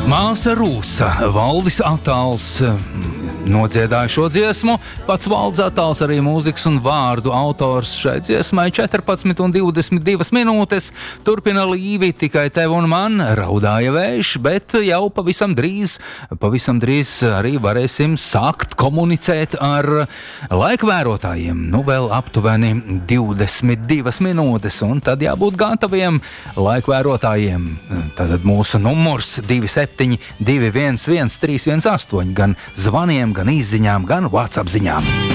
Māsa Rūsa, Valdis Attāls nodziedāja šo dziesmu. Pats Valdis Attāls arī mūzikas un vārdu autors šai dziesmai. 14:22 minūtes. Turpina Līvi, tikai tev un man raudāja vējš, bet jau pavisam drīz arī varēsim sākt komunicēt ar laikvērotājiem. Nu, vēl aptuveni 22 minūtes, un tad jābūt gataviem laikvērotājiem. Tātad mūsu numurs 27211318, gan zvaniem, gan izziņām, gan WhatsApp ziņām.